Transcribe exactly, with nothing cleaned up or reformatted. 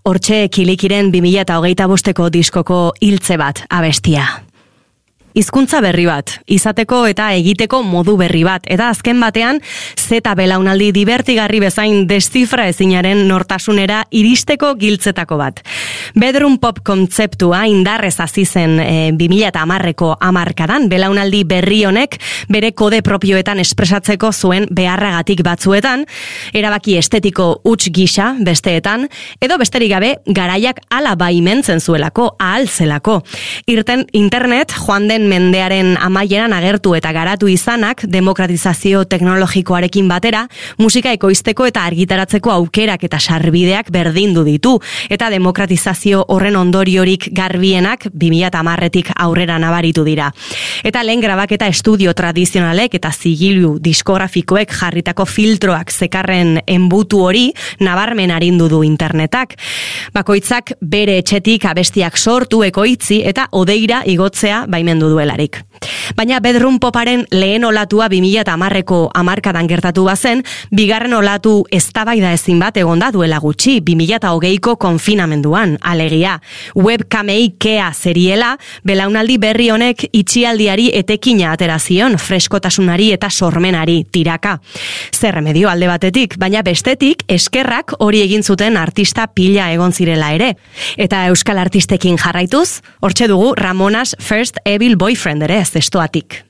hortxe Kilikiren bi mila hogeita bosteko diskoko hiltze bat abestia. Hizkuntza berri bat, izateko eta egiteko modu berri bat, eta azken batean zeta belaunaldi divertigarri bezain deszifra ezinaren nortasunera iristeko giltzetako bat. Bedroom pop kontzeptua indarrez hasi zen e, bi mila hamarreko hamarkadan, belaunaldi berri honek bere kode propioetan espresatzeko zuen beharragatik batzuetan, erabaki estetiko huts gisa besteetan, edo besterik gabe garaiak hala baimentzen zuelako, ahal zelako. Irten internet joan den mendearen amaieran agertu eta garatu izanak demokratizazio teknologikoarekin batera musika ekoizteko eta argitaratzeko aukerak eta sarbideak berdindu ditu, eta demokratizazio horren ondoriorik garbienak bi mila hamarretik aurrera nabaritu dira. Eta lehen grabaketa estudio tradizionalek eta zigilu diskografikoek jarritako filtroak zekarren enbutu hori nabarmen arindu du internetak. Bakoitzak bere etxetik abestiak sortu, ekoitzi eta odeira igotzea baimendu duelarik. Baina bedroom poparen lehen olatua bi mila hamarreko hamarkadan gertatu bazen, bigarren olatu eztabaida ezin bat egonda duela gutxi, bi mila hogeiko konfinamenduan, alegia. Webkamei kea zeriela, belaunaldi berri honek itxialdiari etekina atera zion, freskotasunari eta sormenari tiraka. Zer remedio alde batetik, baina bestetik eskerrak hori egin zuten artista pila egon zirela ere. Eta euskal artistekin jarraituz, hortxe dugu Ramonas First Evil Boyfriend ere, zestoatik.